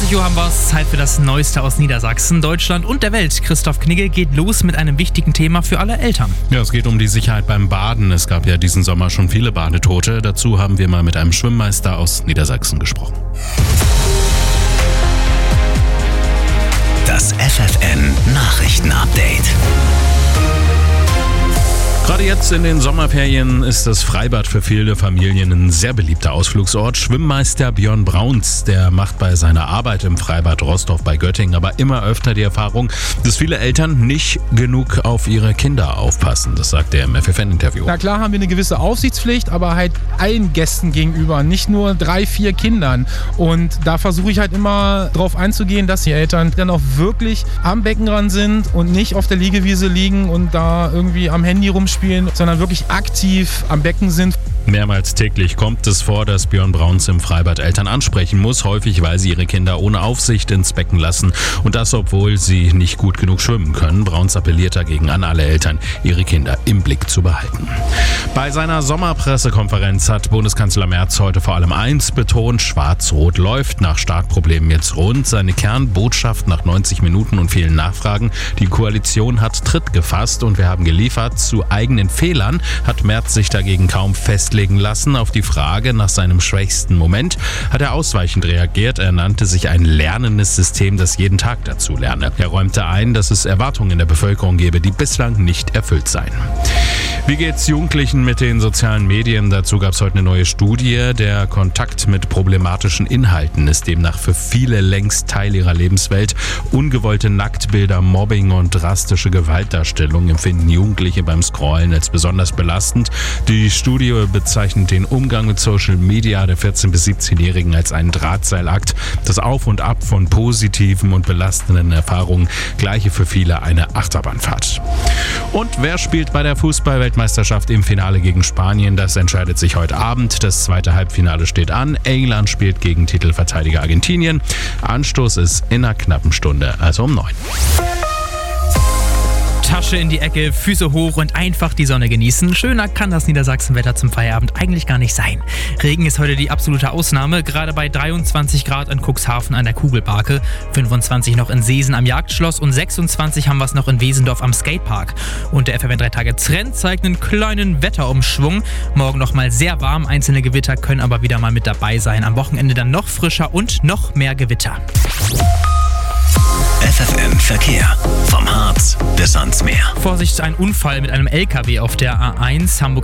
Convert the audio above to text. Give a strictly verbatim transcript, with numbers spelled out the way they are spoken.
zwanzig Uhr haben wir es. Zeit für das Neueste aus Niedersachsen, Deutschland und der Welt. Christoph Knigge geht los mit einem wichtigen Thema für alle Eltern. Ja, es geht um die Sicherheit beim Baden. Es gab ja diesen Sommer schon viele Badetote. Dazu haben wir mal mit einem Schwimmmeister aus Niedersachsen gesprochen. Das F F N-Nachrichten-Update. Gerade jetzt in den Sommerferien ist das Freibad für viele Familien ein sehr beliebter Ausflugsort. Schwimmmeister Björn Brauns, der macht bei seiner Arbeit im Freibad Rostorf bei Göttingen aber immer öfter die Erfahrung, dass viele Eltern nicht genug auf ihre Kinder aufpassen. Das sagt er im F F N-Interview. Na klar haben wir eine gewisse Aufsichtspflicht, aber halt allen Gästen gegenüber, nicht nur drei, vier Kindern. Und da versuche ich halt immer drauf einzugehen, dass die Eltern dann auch wirklich am Beckenrand sind und nicht auf der Liegewiese liegen und da irgendwie am Handy rumspielen, sondern wirklich aktiv am Becken sind. Mehrmals täglich kommt es vor, dass Björn Brauns im Freibad Eltern ansprechen muss, häufig weil sie ihre Kinder ohne Aufsicht ins Becken lassen. Und das, obwohl sie nicht gut genug schwimmen können. Brauns appelliert dagegen an alle Eltern, ihre Kinder im Blick zu behalten. Bei seiner Sommerpressekonferenz hat Bundeskanzler Merz heute vor allem eins betont: Schwarz-Rot läuft nach Startproblemen jetzt rund. Seine Kernbotschaft nach neunzig Minuten und vielen Nachfragen: Die Koalition hat Tritt gefasst und wir haben geliefert. Zu eigenen Fehlern hat Merz sich dagegen kaum festlegen lassen. Auf die Frage nach seinem schwächsten Moment hat er ausweichend reagiert. Er nannte sich ein lernendes System, das jeden Tag dazu lerne. Er räumte ein, dass es Erwartungen in der Bevölkerung gebe, die bislang nicht erfüllt seien. Wie geht's Jugendlichen mit den sozialen Medien? Dazu gab es heute eine neue Studie. Der Kontakt mit problematischen Inhalten ist demnach für viele längst Teil ihrer Lebenswelt. Ungewollte Nacktbilder, Mobbing und drastische Gewaltdarstellung empfinden Jugendliche beim Scrollen als besonders belastend. Die Studie bezeichnet den Umgang mit Social Media der vierzehn- bis siebzehnjährigen als einen Drahtseilakt. Das Auf und Ab von positiven und belastenden Erfahrungen, gleiche für viele eine Achterbahnfahrt. Und wer spielt bei der Fußball-Weltmeisterschaft im Finale gegen Spanien? Das entscheidet sich heute Abend. Das zweite Halbfinale steht an. England spielt gegen Titelverteidiger Argentinien. Anstoß ist in einer knappen Stunde, also um neun. Tasche in die Ecke, Füße hoch und einfach die Sonne genießen. Schöner kann das Niedersachsenwetter zum Feierabend eigentlich gar nicht sein. Regen ist heute die absolute Ausnahme, gerade bei dreiundzwanzig Grad in Cuxhaven an der Kugelbarke, fünfundzwanzig noch in Seesen am Jagdschloss und sechsundzwanzig haben wir es noch in Wesendorf am Skatepark. Und der F F N drei Tage Trend zeigt einen kleinen Wetterumschwung. Morgen noch mal sehr warm, einzelne Gewitter können aber wieder mal mit dabei sein. Am Wochenende dann noch frischer und noch mehr Gewitter. F F N Verkehr. Vom Harz bis ans Meer. Vorsicht, ein Unfall mit einem L K W auf der A eins Hamburg